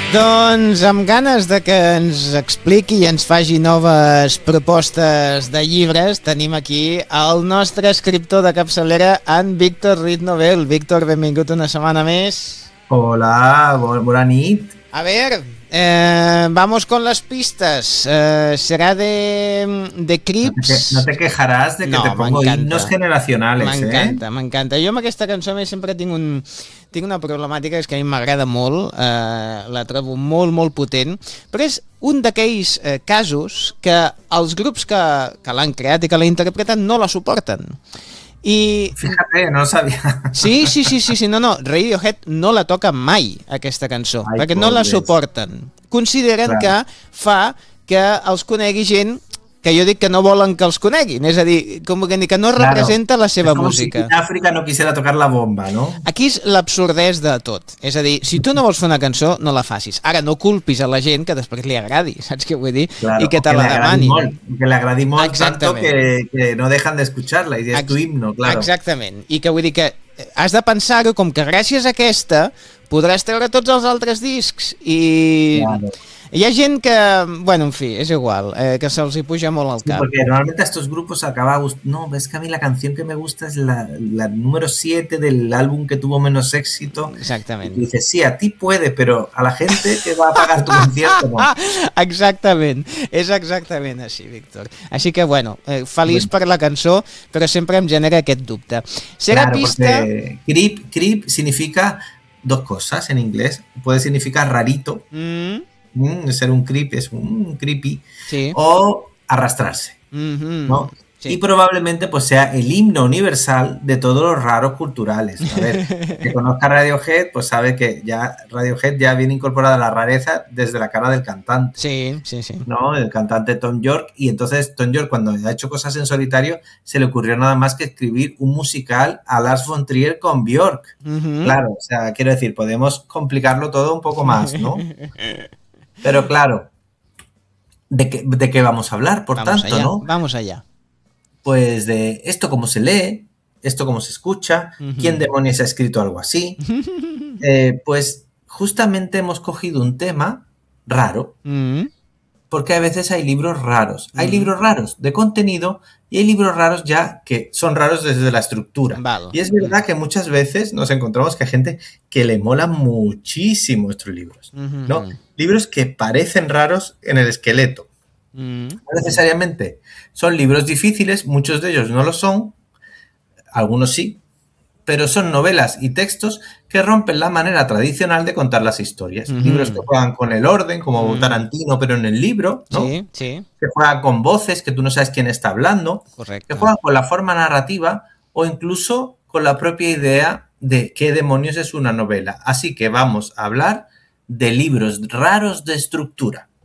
Doncs amb ganes de que ens expliqui i ens faci noves propostes de llibres, tenim aquí el nostre escriptor de capçalera, en Víctor Ruiz Novel. Víctor, benvingut una setmana més. Hola, bona nit. A ver, vamos con las pistas. Será de Crips. No te quejarás de que te pongo himnos generacionales. M'encanta. Jo amb aquesta cançó més sempre tinc una problemàtica, és que a mi m'agrada molt, la trobo molt potent, però és un d'aquells casos que els grups que l'han creat i que la interpreten no la suporten. I... Fíjate, no lo sabía. Sí, no, Radiohead no la toca mai, aquesta cançó, perquè no la suporten. Consideren que fa que els conegui gent que jo dic que no volen que els coneguin, és a dir, com que no representa la seva música. Si Àfrica no quisiera tocar la bomba, no? Aquí és l'absurdès de tot, és a dir, si tu no vols fer una cançó, no la facis. Ara no culpis a la gent que després li agradi, saps què vull dir? Claro, i que te la demani. Que le agradi molt tanto que no dejan de escucharla i és tu himno, claro. Exactament, i que vull dir que has de pensar-ho com que gràcies a aquesta podràs treure tots els altres discs i... Claro. Hi ha gent que, bueno, en fin, es igual, que se les puja molt al cap. Sí, porque normalmente a estos grupos acaba gustando, no, es que a mí la canción que me gusta es la número 7 del álbum que tuvo menos éxito. Exactament. Y dices, sí, a ti puede, pero a la gente que va a pagar tu concierto no. Exactament, és exactament així, Víctor. Així que, bueno, feliç per la cançó, però sempre em genera aquest dubte. Serà claro, pista... Creep significa dos cosas en inglés. Puede significar rarito. Ser un creep es un creepy, sí. O arrastrarse, ¿no? Sí. Y probablemente pues sea el himno universal de todos los raros culturales. A ver, que conozca Radiohead, pues sabe que ya Radiohead ya viene incorporada la rareza desde la cara del cantante. Sí. ¿No? El cantante Tom York. Y entonces Tom York, cuando ha hecho cosas en solitario, se le ocurrió nada más que escribir un musical a Lars von Trier con Björk. Claro, o sea, quiero decir, podemos complicarlo todo un poco más, ¿no? Pero claro, ¿de qué vamos a hablar, por tanto, allá, no? Vamos allá. Pues de esto cómo se lee, esto cómo se escucha, ¿quién demonios ha escrito algo así? Pues justamente hemos cogido un tema raro, porque a veces hay libros raros. Hay libros raros de contenido y hay libros raros ya que son raros desde la estructura. Vale. Y es verdad que muchas veces nos encontramos que hay gente que le mola muchísimo estos libros, ¿no? Libros que parecen raros en el esqueleto. No necesariamente son libros difíciles, muchos de ellos no lo son, algunos sí, pero son novelas y textos que rompen la manera tradicional de contar las historias. Libros que juegan con el orden, como Tarantino, pero en el libro, ¿no? Sí. Que juegan con voces, que tú no sabes quién está hablando. Correcto. Que juegan con la forma narrativa o incluso con la propia idea de qué demonios es una novela. Así que vamos a hablar de libros raros de estructura.